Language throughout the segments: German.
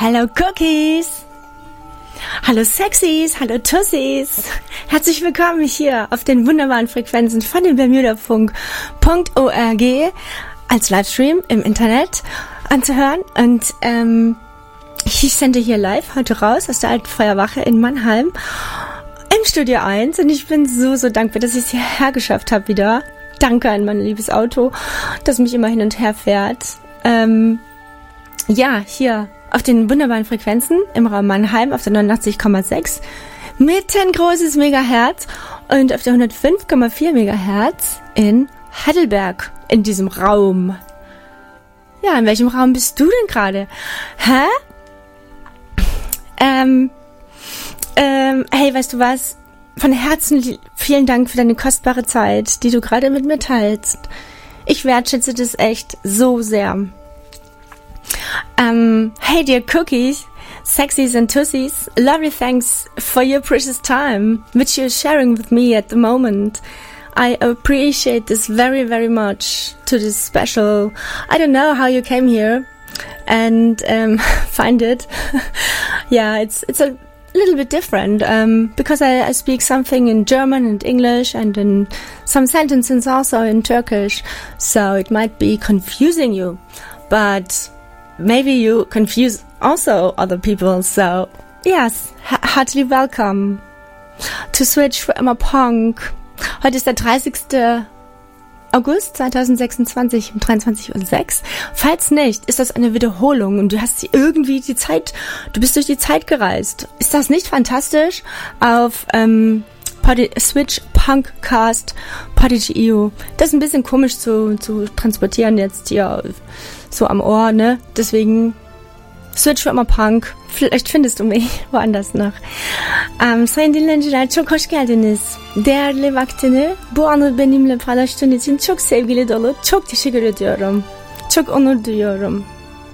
Hallo Cookies! Hallo Sexies, hallo Tussis! Herzlich willkommen hier auf den wunderbaren Frequenzen von dem bermudafunk.org als Livestream im Internet anzuhören. Und ich sende hier live heute raus aus der Alten Feuerwache in Mannheim im Studio 1 und ich bin so dankbar, dass ich es hierher geschafft habe wieder. Danke an mein liebes Auto, das mich immer hin und her fährt. Hier auf den wunderbaren Frequenzen im Raum Mannheim auf der 89,6 mit ein großes Megahertz und auf der 105,4 Megahertz in Heidelberg in diesem Raum. Ja, in welchem Raum bist du denn gerade? Hä? Hey, weißt du was? Von Herzen vielen Dank für deine kostbare Zeit, die du gerade mit mir teilst. Ich wertschätze das echt so sehr. Hey dear Cookies, Sexies and Tussies, lovely thanks for your precious time, which you're sharing with me at the moment. I appreciate this very, very much to this special, I don't know how you came here and find it. Yeah, it's a little bit different because I speak something in German and English and in some sentences also in Turkish, so it might be confusing you, but maybe you confuse also other people, so yes, heartily welcome to Switch for Immer Punk. Heute ist der 30. August 2026 um 23:06 Uhr. Falls nicht, ist das eine Wiederholung und du hast irgendwie du bist durch die Zeit gereist. Ist das nicht fantastisch? Auf Switch Punkcast Podigy.io. Das ist ein bisschen komisch zu transportieren jetzt hier so am Ohr, ne? Deswegen Switch für Immer Punk. Vielleicht findest du mich woanders noch. Sayın dinleyiciler, çok hoş geldiniz. Değerli vaktini bu anı benimle paylaştığın için çok sevgili dolu, çok teşekkür ediyorum. Çok onur duyuyorum.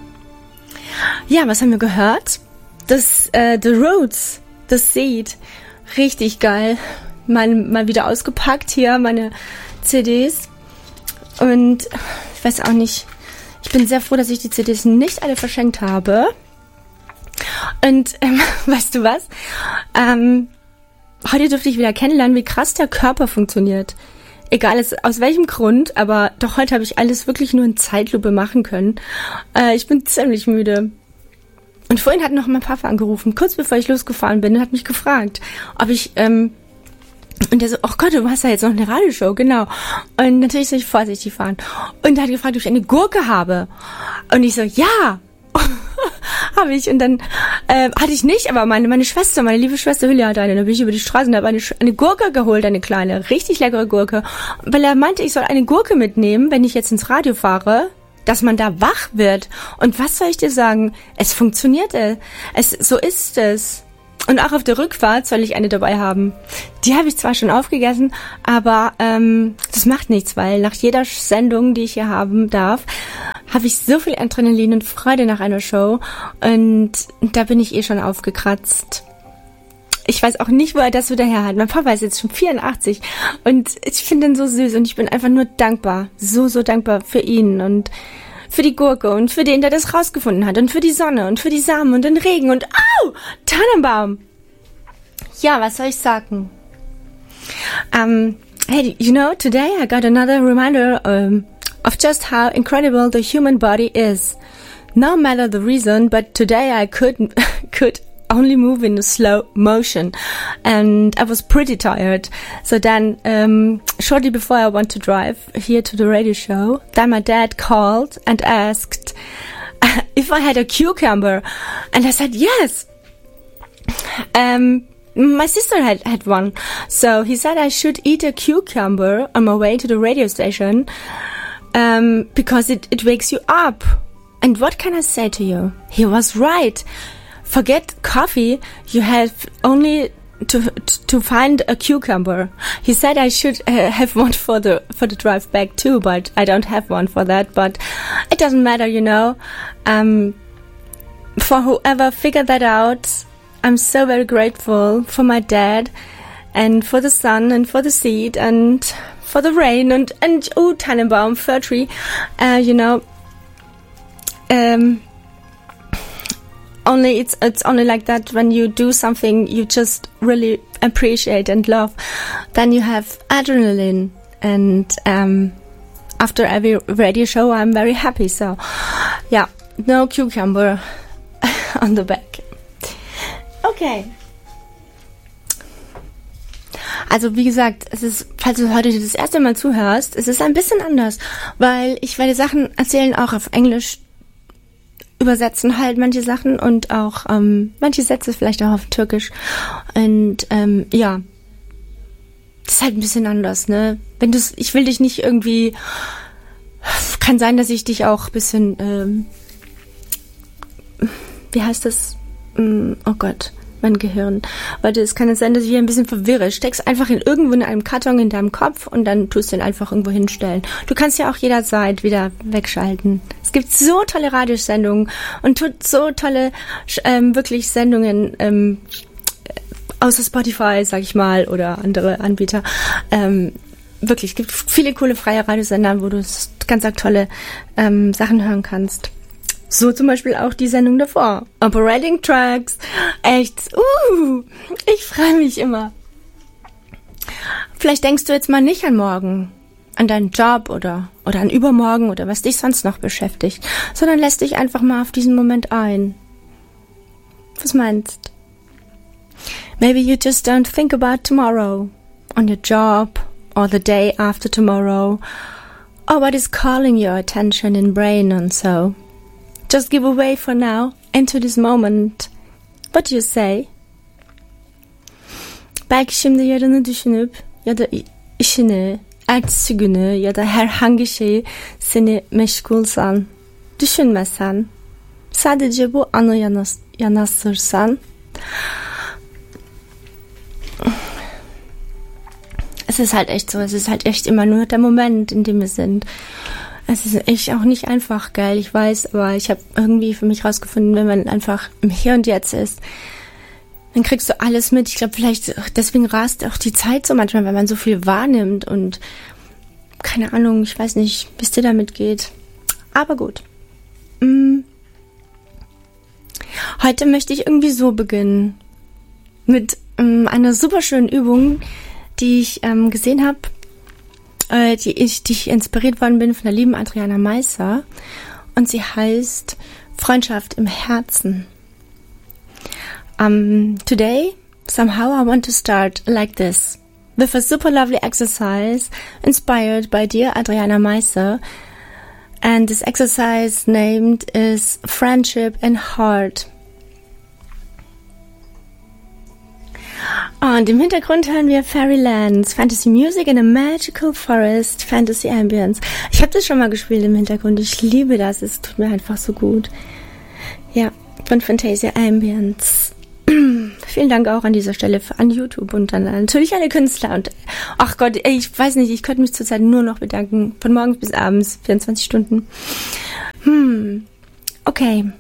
Ja, was haben wir gehört? Das The Roots, The Seed. Richtig geil. Mal wieder ausgepackt hier, meine CDs. Und ich weiß auch nicht, ich bin sehr froh, dass ich die CDs nicht alle verschenkt habe. Und weißt du was? Heute durfte ich wieder kennenlernen, wie krass der Körper funktioniert. Egal aus welchem Grund, aber doch heute habe ich alles wirklich nur in Zeitlupe machen können. Ich bin ziemlich müde. Und vorhin hat noch mein Papa angerufen, kurz bevor ich losgefahren bin, und hat mich gefragt, ob ich und der so, oh Gott, du hast ja jetzt noch eine Radioshow, genau. Und natürlich soll ich vorsichtig fahren. Und er hat gefragt, ob ich eine Gurke habe. Und ich so, ja, habe ich. Und dann hatte ich nicht, aber meine Schwester, meine liebe Schwester Hülya hatte eine. Da bin ich über die Straße und habe eine Gurke geholt, eine kleine, richtig leckere Gurke. Weil er meinte, ich soll eine Gurke mitnehmen, wenn ich jetzt ins Radio fahre, dass man da wach wird. Und was soll ich dir sagen? Es funktioniert. So ist es. Und auch auf der Rückfahrt soll ich eine dabei haben. Die habe ich zwar schon aufgegessen, aber das macht nichts, weil nach jeder Sendung, die ich hier haben darf, habe ich so viel Adrenalin und Freude nach einer Show. Und da bin ich schon aufgekratzt. Ich weiß auch nicht, wo er das wieder her hat. Mein Papa ist jetzt schon 84 und ich finde ihn so süß und ich bin einfach nur dankbar. So dankbar für ihn und für die Gurke und für den, der das rausgefunden hat und für die Sonne und für die Samen und den Regen und Tannenbaum. Ja, was soll ich sagen? Hey, you know, today I got another reminder of just how incredible the human body is. No matter the reason, but today I could only move in a slow motion and I was pretty tired. So then, shortly before I went to drive here to the radio show, then my dad called and asked if I had a cucumber. And I said, yes. My sister had one. So he said I should eat a cucumber on my way to the radio station, because it wakes you up. And what can I say to you? He was right. Forget coffee, you have only to find a cucumber. He said I should have one for the drive back too, but I don't have one for that, but it doesn't matter, you know. For whoever figured that out, I'm so very grateful for my dad and for the sun and for the seed and for the rain and Tannenbaum, fir tree, you know. it's only like that when you do something you just really appreciate and love, then you have adrenaline, and after every radio show I'm very happy. So yeah, no cucumber on the back. Okay. Also wie gesagt, es ist, falls du heute das erste Mal zuhörst, es ist ein bisschen anders, weil ich werde Sachen erzählen, auch auf Englisch übersetzen halt manche Sachen und auch manche Sätze vielleicht auch auf Türkisch. Und ja, das ist halt ein bisschen anders, ne? Ich will dich nicht irgendwie, kann sein, dass ich dich auch ein bisschen, wie heißt das? Oh Gott. Mein Gehirn. Warte, es kann sein, dass ich hier ein bisschen verwirre. Steck's einfach irgendwo in einem Karton in deinem Kopf und dann tust du ihn einfach irgendwo hinstellen. Du kannst ja auch jederzeit wieder wegschalten. Es gibt so tolle Radiosendungen und so tolle, wirklich Sendungen, außer Spotify, sag ich mal, oder andere Anbieter. Wirklich, es gibt viele coole freie Radiosender, wo du ganz tolle Sachen hören kannst. So zum Beispiel auch die Sendung davor. Operating Tracks. Echt. Ich freue mich immer. Vielleicht denkst du jetzt mal nicht an morgen, an deinen Job oder an übermorgen oder was dich sonst noch beschäftigt, sondern lässt dich einfach mal auf diesen Moment ein. Was meinst? Maybe you just don't think about tomorrow, on your job or the day after tomorrow, or what is calling your attention in brain and so. Just give away for now into this moment. What do you say? Belki şimdi yarını düşünüp ya da işini, ertesi günü ya da herhangi şeyi seni meşgulsan, düşünmesen, sadece bu anı yanaştırsan, es ist halt echt so, es ist halt echt immer nur der Moment, in dem wir sind. Es ist echt auch nicht einfach, geil, ich weiß, aber ich habe irgendwie für mich rausgefunden, wenn man einfach im Hier und Jetzt ist, dann kriegst du alles mit. Ich glaube, vielleicht deswegen rast auch die Zeit so manchmal, weil man so viel wahrnimmt und keine Ahnung, ich weiß nicht, wie es dir damit geht. Aber gut. Heute möchte ich irgendwie so beginnen. Mit einer super schönen Übung, die ich gesehen habe, die ich inspiriert worden bin von der lieben Adriana Meiser, und sie heißt Freundschaft im Herzen. Today, somehow I want to start like this, with a super lovely exercise inspired by dear Adriana Meiser, and this exercise named is Friendship in Heart. Und im Hintergrund hören wir Fairylands, Fantasy Music in a Magical Forest, Fantasy Ambience. Ich habe das schon mal gespielt im Hintergrund. Ich liebe das. Es tut mir einfach so gut. Ja, von Fantasy Ambience. Vielen Dank auch an dieser Stelle an YouTube und dann natürlich alle Künstler. Und ach Gott, ich weiß nicht, ich könnte mich zurzeit nur noch bedanken. Von morgens bis abends, 24 Stunden. Okay.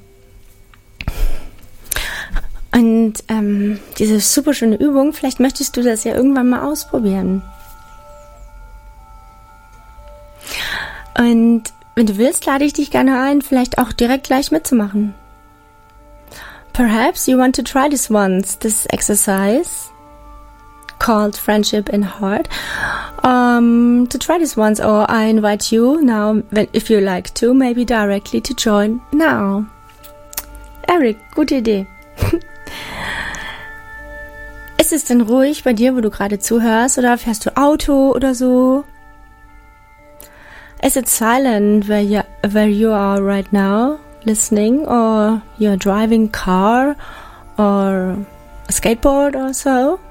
Und diese super schöne Übung, vielleicht möchtest du das ja irgendwann mal ausprobieren. Und wenn du willst, lade ich dich gerne ein, vielleicht auch direkt gleich mitzumachen. Perhaps you want to try this once, this exercise called Friendship in Heart. To try this once, or I invite you now, if you like to, maybe directly to join now. Eric, gute Idee. Ist es denn ruhig bei dir, wo du gerade zuhörst, oder fährst du Auto oder so? Is it silent where you are right now listening, or you're driving car or a skateboard or so?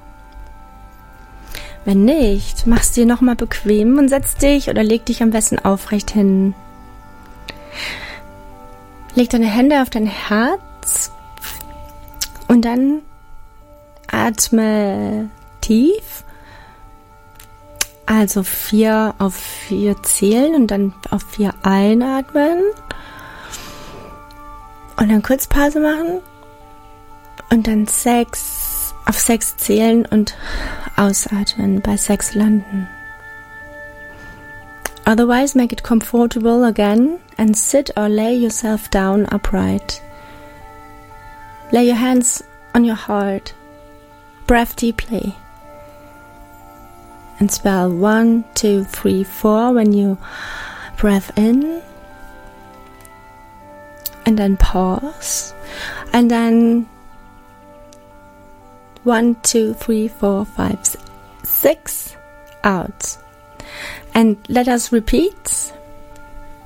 Wenn nicht, mach's dir nochmal bequem und setz dich oder leg dich am besten aufrecht hin. Leg deine Hände auf dein Herz und dann atme tief. Also 4 auf 4 zählen und dann auf 4 einatmen. Und dann kurz Pause machen. Und dann 6 auf 6 zählen und ausatmen, bei 6 landen. Otherwise, make it comfortable again and sit or lay yourself down upright. Lay your hands on your heart. Breathe deeply. And spell 1, 2, 3, 4 when you breathe in. And then pause. And then 1, 2, 3, 4, 5, 6 out. And let us repeat.